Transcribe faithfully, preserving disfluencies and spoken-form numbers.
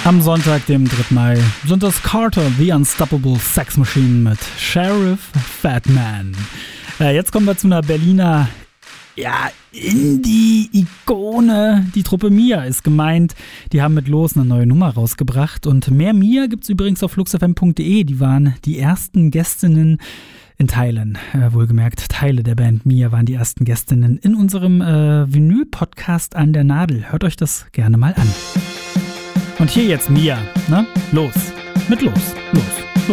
Am Sonntag, dem dritten Mai, sind es Carter, The Unstoppable Sex Machine mit Sheriff Fatman. Äh, jetzt kommen wir zu einer Berliner, ja, Indie-Ikone. Die Truppe Mia ist gemeint. Die haben mit Los eine neue Nummer rausgebracht. Und mehr Mia gibt's übrigens auf fluxfm punkt de. Die waren die ersten Gästinnen in Teilen. Äh, wohlgemerkt, Teile der Band Mia waren die ersten Gästinnen in unserem äh, Vinyl-Podcast An der Nadel. Hört euch das gerne mal an. Und hier jetzt Mia, ne? Los, mit Los, los.